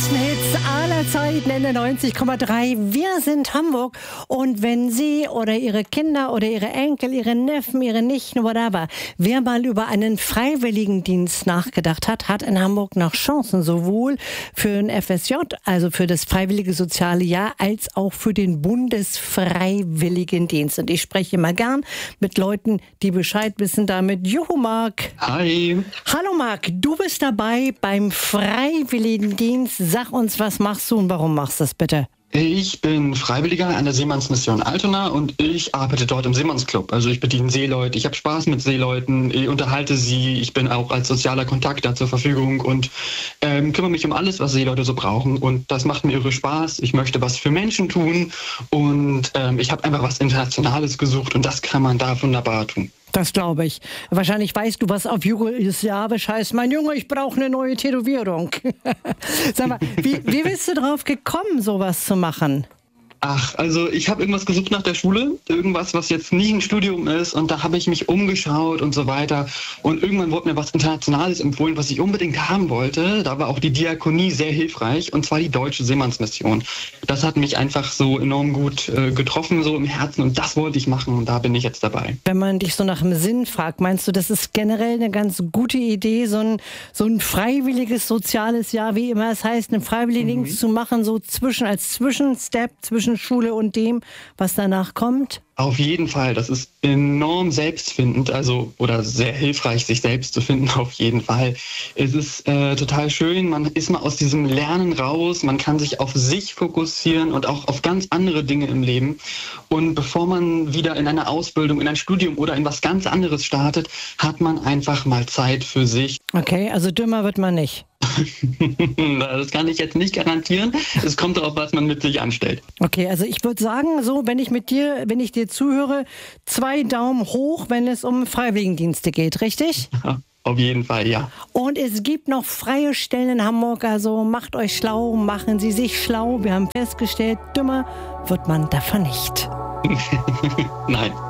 größten Hits aller Zeiten in der 90,3. Wir sind Hamburg. Und wenn Sie oder Ihre Kinder oder Ihre Enkel, Ihre Neffen, Ihre Nichten, whatever, wer mal über einen Freiwilligendienst nachgedacht hat, hat in Hamburg noch Chancen, sowohl für ein FSJ, also für das Freiwillige Soziale Jahr, als auch für den Bundesfreiwilligendienst. Und ich spreche immer gern mit Leuten, die Bescheid wissen damit. Juhu, Marc. Hi. Hallo, Marc. Du bist dabei beim Freiwilligendienst. Sag uns, was machst du und warum machst du das bitte? Ich bin Freiwilliger an der Seemannsmission Altona und ich arbeite dort im Seemannsclub. Also ich bediene Seeleute, ich habe Spaß mit Seeleuten, ich unterhalte sie, ich bin auch als sozialer Kontakt da zur Verfügung und kümmere mich um alles, was Seeleute so brauchen. Und das macht mir irre Spaß. Ich möchte was für Menschen tun und ich habe einfach was Internationales gesucht und das kann man da wunderbar tun. Das glaube ich. Wahrscheinlich weißt du, was auf Jugoslawisch heißt. Mein Junge, ich brauche eine neue Tätowierung. Sag mal, wie bist du drauf gekommen, sowas zu machen? Ach, also ich habe irgendwas gesucht nach der Schule, irgendwas, was jetzt nie ein Studium ist und da habe ich mich umgeschaut und so weiter und irgendwann wurde mir was Internationales empfohlen, was ich unbedingt haben wollte. Da war auch die Diakonie sehr hilfreich und zwar die Deutsche Seemannsmission. Das hat mich einfach so enorm gut getroffen, so im Herzen und das wollte ich machen und da bin ich jetzt dabei. Wenn man dich so nach dem Sinn fragt, meinst du, das ist generell eine ganz gute Idee, so ein freiwilliges soziales Jahr, wie immer es heißt, einen Freiwilligendienst zu machen, so als Zwischenstep zwischen Schule und dem, was danach kommt? Auf jeden Fall, das ist enorm selbstfindend, oder sehr hilfreich, sich selbst zu finden, auf jeden Fall. Es ist total schön, man ist mal aus diesem Lernen raus, man kann sich auf sich fokussieren und auch auf ganz andere Dinge im Leben. Und bevor man wieder in eine Ausbildung, in ein Studium oder in was ganz anderes startet, hat man einfach mal Zeit für sich. Okay, also dümmer wird man nicht. Das kann ich jetzt nicht garantieren. Es kommt darauf, was man mit sich anstellt. Okay, also ich würde sagen, so, wenn ich dir zuhöre, 2 Daumen hoch, wenn es um Freiwilligendienste geht, richtig? Ja, auf jeden Fall, ja. Und es gibt noch freie Stellen in Hamburg, also macht euch schlau, machen Sie sich schlau. Wir haben festgestellt, dümmer wird man davon nicht. Nein.